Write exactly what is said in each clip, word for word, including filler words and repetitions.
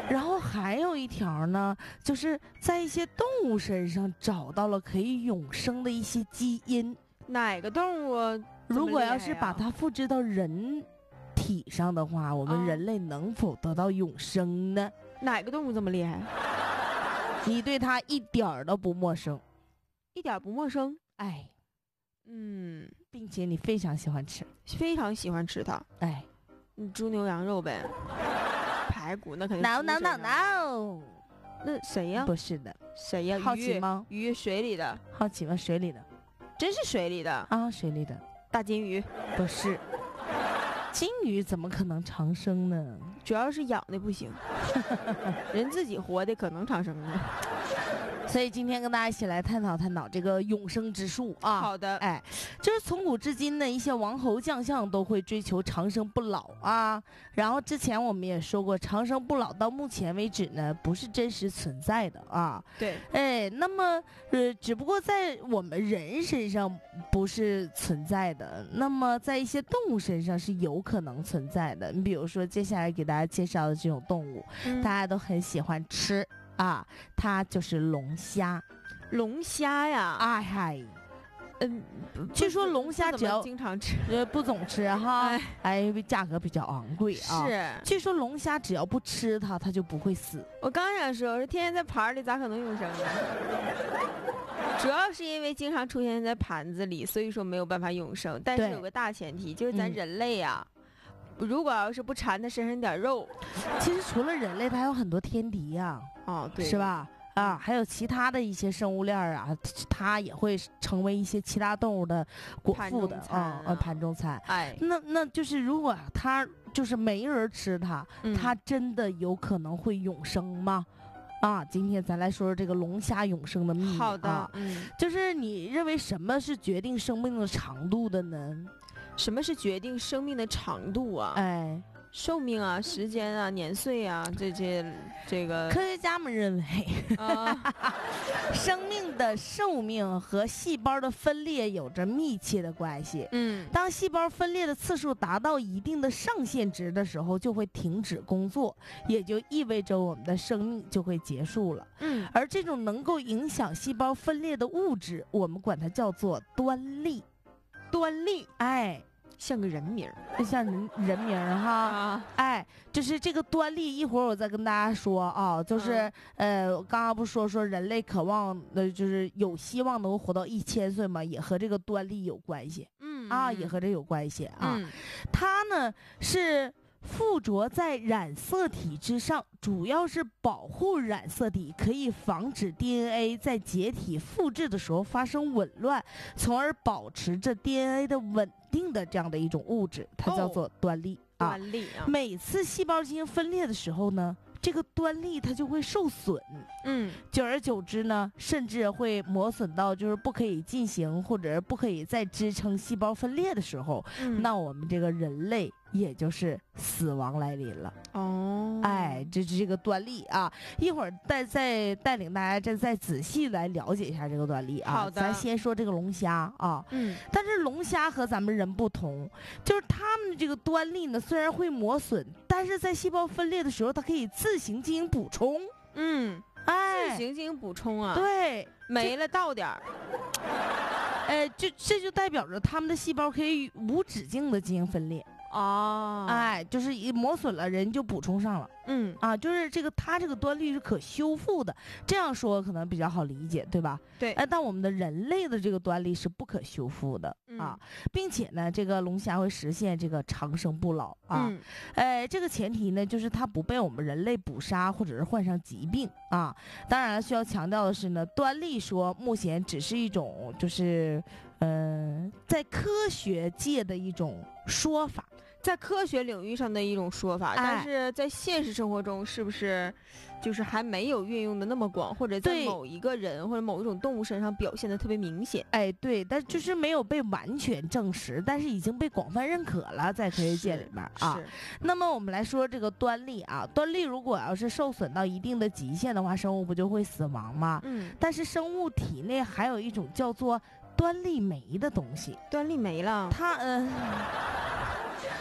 然后还有一条呢，就是在一些动物身上找到了可以永生的一些基因。 哪个动物？ 如果要是把它复制到人体上的话，我们人类能否得到永生呢？ 哪个动物这么厉害？ 你对它一点儿都不陌生， 一点不陌生。 哎， 嗯， 并且你非常喜欢吃， 非常喜欢吃它。 哎， 猪牛羊肉呗，排骨那肯定。 No no no no， 那谁呀？ 不是的， 谁呀？ 好奇吗？ 鱼，水里的。 好奇吗？水里的。 真是水里的啊，水里的大金鱼。 不是。金鱼怎么可能长生呢？ 主要是养的不行，人自己活的可能长生呢。 所以今天跟大家一起来探讨探讨这个永生之术啊。 好的， 哎，就是从古至今的一些王侯将相都会追求长生不老啊。然后之前我们也说过，长生不老到目前为止呢不是真实存在的啊。 对， 哎，那么呃，只不过在我们人身上不是存在的，那么在一些动物身上是有可能存在的。你比如说接下来给大家介绍的这种动物，嗯、大家都很喜欢吃。啊，它就是龙虾， 龙虾呀， 哎嗨， 嗯， 据说龙虾只要经常吃， 呃，不总吃哈，哎，因为价格比较昂贵啊。 是， 据说龙虾只要不吃它，它就不会死。 我刚想说，我说天天在盘里咋可能永生呢？主要是因为经常出现在盘子里，所以说没有办法永生。但是有个大前提，就是咱人类呀、啊。嗯如果要是不馋它身上点肉， 其实除了人类，它还有很多天敌呀、 啊，哦，对， 是吧？啊，还有其他的一些生物链啊，它也会成为一些其他动物的果腹的啊，呃，盘中餐。 哎， 那那就是如果它就是没人吃它， 嗯、 它真的有可能会永生吗？啊，今天咱来说说这个龙虾永生的秘密。 好的， 啊、 嗯， 就是你认为什么是决定生命的长度的呢？ 什么是决定生命的长度啊？ 哎， 寿命啊，时间啊，年岁啊，这些这个科学家们认为，啊、生命的寿命和细胞的分裂有着密切的关系。 嗯， 当细胞分裂的次数达到一定的上限值的时候，就会停止工作，也就意味着我们的生命就会结束了。 嗯， 而这种能够影响细胞分裂的物质，我们管它叫做端粒。 端粒， 哎。 像个人名儿，像人人名儿哈， 啊、 哎，就是这个端粒，一会儿我再跟大家说啊，就是、嗯、呃，刚刚不说说人类渴望的，就是有希望能够活到一千岁嘛，也和这个端粒有关系， 嗯啊，也和这有关系啊， 嗯、 它呢是附着在染色体之上，主要是保护染色体，可以防止 D N A 在解体复制的时候发生紊乱，从而保持着 D N A 的稳定的这样的一种物质，它叫做端粒、 哦、啊。端粒啊。 每次细胞进行分裂的时候呢，这个端粒它就会受损， 嗯， 久而久之呢，甚至会磨损到就是不可以进行或者不可以再支撑细胞分裂的时候， 嗯、 那我们这个人类也就是死亡来临了。 哦， 哎，这是这个端粒啊，一会儿带再带领大家再再仔细来了解一下这个端粒啊。 好的， 咱先说这个龙虾啊， 嗯， 但是龙虾和咱们人不同，就是它们的这个端粒呢，虽然会磨损，但是在细胞分裂的时候，它可以自行进行补充。 嗯， 哎， 自行进行补充啊。 对， 没了倒点儿。 哎，就这就代表着它们的细胞可以无止境的进行分裂。 哦， 哎，就是一磨损了，人就补充上了。 嗯啊，就是这个它这个端粒是可修复的，这样说可能比较好理解，对吧？ 对。 哎，但我们的人类的这个端粒是不可修复的、 嗯、 啊，并且呢，这个龙虾会实现这个长生不老啊。 嗯。 哎，这个前提呢，就是它不被我们人类捕杀或者是患上疾病啊。当然了，需要强调的是呢，端粒说目前只是一种就是嗯、呃，在科学界的一种说法。 在科学领域上的一种说法、哎，但是在现实生活中是不是就是还没有运用的那么广，或者在某一个人或者某一种动物身上表现的特别明显？ 哎，对，但就是没有被完全证实，但是已经被广泛认可了，在科学界里面啊。那么我们来说这个端粒啊，端粒如果要是受损到一定的极限的话，生物不就会死亡吗？ 嗯， 但是生物体内还有一种叫做端粒酶的东西。 端粒酶了， 它嗯。呃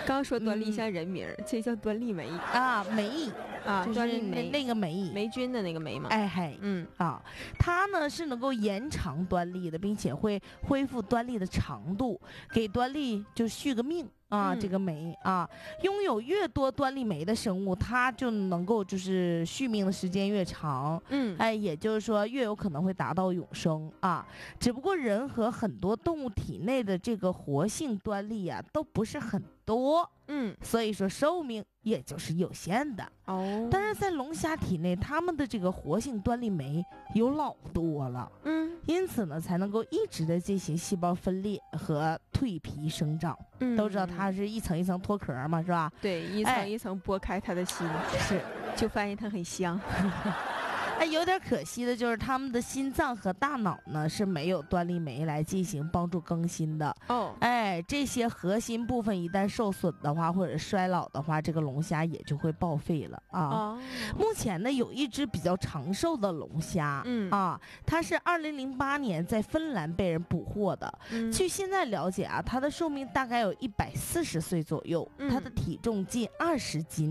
刚说端粒嗯像人名儿，这叫端粒酶啊，酶啊， 就是端粒酶那那个酶， 霉菌的那个酶嘛。 哎嘿， 嗯啊，它呢是能够延长端粒的，并且会恢复端粒的长度，给端粒就续个命啊。 嗯这个酶啊，拥有越多端粒酶的生物，它就能够就是续命的时间越长。 嗯， 哎，也就是说越有可能会达到永生啊。只不过人和很多动物体内的这个活性端粒啊都不是很多， 嗯所以说寿命也就是有限的。 哦， 但是在龙虾体内，它们的这个活性端粒酶有老多了， 嗯因此呢，才能够一直的进行细胞分裂和蜕皮生长。 嗯都知道它是一层一层脱壳嘛，是吧？ 对一哎层一层剥开它的心， 是。 就发现它很香。 哎，有点可惜的就是它们的心脏和大脑呢是没有端粒酶来进行帮助更新的。 哦， 哎，这些核心部分一旦受损的话，或者衰老的话，这个龙虾也就会报废了啊。 哦， 目前呢，有一只比较长寿的龙虾， 嗯啊，它是二零零八年在芬兰被人捕获的。 嗯据现在了解啊，它的寿命大概有一百四十岁左右， 嗯它的体重近二十斤。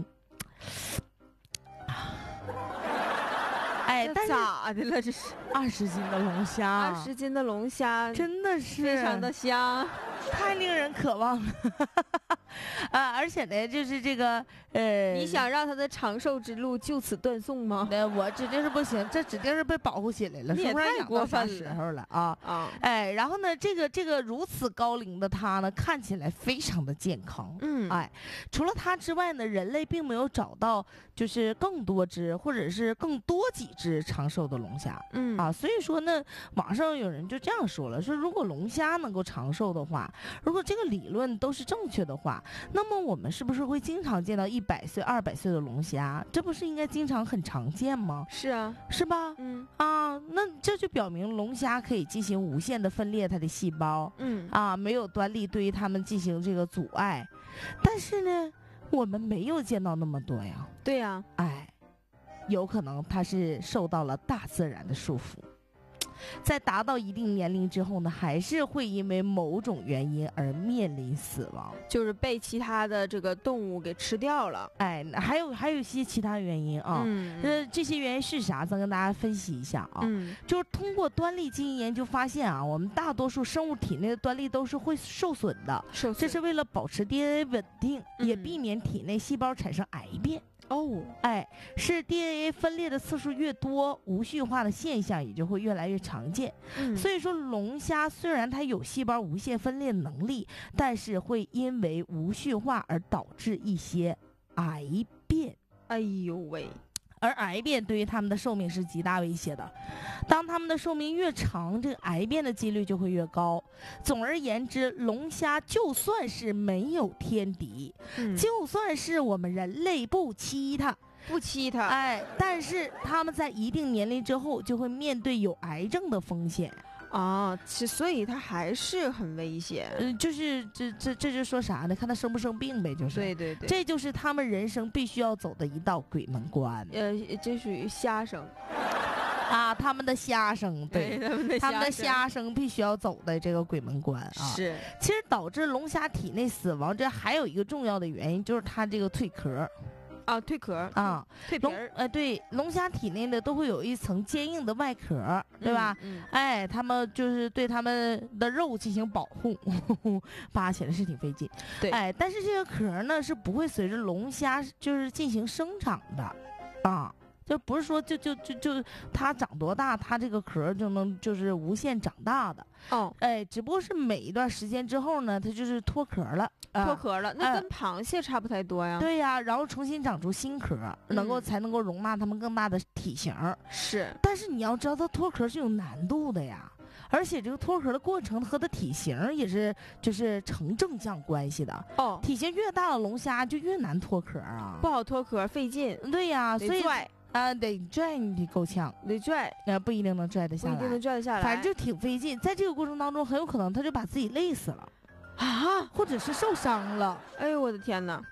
哎， 这但是咋的了？这是二十斤的龙虾， 二十斤的龙虾， 真的是非常的香。 太令人渴望了啊！而且呢，就是这个呃， 你想让它的长寿之路就此断送吗？ 那我指定是不行，这指定是被保护起来了， 你也说不上太过养到啥分了时候了啊！ 啊， 哎，然后呢，这个这个如此高龄的它呢，看起来非常的健康。 嗯， 哎，除了它之外呢，人类并没有找到就是更多只或者是更多几只长寿的龙虾。 嗯啊，所以说呢，网上有人就这样说了，说如果龙虾能够长寿的话，如果这个理论都是正确的话，那么我们是不是会经常见到一百岁、二百岁的龙虾？这不是应该经常很常见吗？ 是啊， 是吧？ 嗯啊，那这就表明龙虾可以进行无限的分裂它的细胞嗯啊，没有端粒对于它们进行这个阻碍。但是呢，我们没有见到那么多呀。 对呀， 哎，有可能它是受到了大自然的束缚，在达到一定年龄之后呢，还是会因为某种原因而面临死亡。 就是被其他的这个动物给吃掉了。 哎，那还有还有一些其他原因啊。 嗯呃，这些原因是啥？咱跟大家分析一下啊。 嗯就是通过端粒基因研究发现啊，我们大多数生物体内的端粒都是会受损的， 受损这是为了保持 D N A 稳定，也嗯避免体内细胞产生癌变。 哦， 哎，是 D N A 分裂的次数越多，无序化的现象也就会越来越常见。 嗯所以说，龙虾虽然它有细胞无限分裂的能力，但是会因为无序化而导致一些癌变。 哎呦喂， 而癌变对于它们的寿命是极大威胁的。当它们的寿命越长，这个癌变的几率就会越高。总而言之，龙虾就算是没有天敌， 嗯就算是我们人类不欺它， 不欺它。 哎，但是他们在一定年龄之后就会面对有癌症的风险。 啊，其所以它还是很危险。 嗯、就是这这这就说啥呢？看他生不生病呗，就是。 对对对， 这就是他们人生必须要走的一道鬼门关呃，这属于虾生， 啊！他们的虾生，对， 他们的他们的生虾生必须要走的这个鬼门关啊。 是， 其实导致龙虾体内死亡，这还有一个重要的原因，就是它这个蜕壳啊，蜕壳啊。龙蜕皮儿， 呃，对，龙虾体内呢都会有一层坚硬的外壳，对吧？ 嗯？嗯， 哎，他们就是对他们的肉进行保护，扒起来是挺费劲。 对哎，但是这个壳呢是不会随着龙虾就是进行生长的，啊，就不是说就就就就它长多大，它这个壳就能就是无限长大的。 哦， 哎，只不过是每一段时间之后呢，它就是脱壳了，啊脱壳了，那哎跟螃蟹差不太多呀。， 对呀，然后重新长出新壳，能够嗯才能够容纳它们更大的体型儿。 是， 但是你要知道，它脱壳是有难度的呀，而且这个脱壳的过程和它体型也是就是成正向关系的。 哦， 体型越大的龙虾就越难脱壳啊不。好脱壳，费劲， 对呀，所以得拽， 啊得拽你得够呛， 得拽， 呃不一定能拽得下不一定能来， 拽得下来。 反正就挺费劲。在这个过程当中，很有可能他就把自己累死了， 啊， 或者是受伤了。 哎呦我的天哪！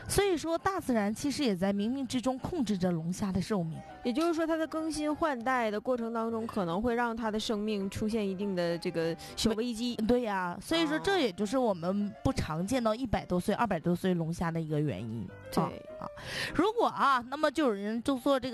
所以说，大自然其实也在冥冥之中控制着龙虾的寿命。 也就是说，它的更新换代的过程当中，可能会让它的生命出现一定的这个小危机。 对呀、所以说这也就是我们不常见到一百多岁、二百多岁龙虾的一个原因。 对啊啊，如果啊，那么就有人就做这个。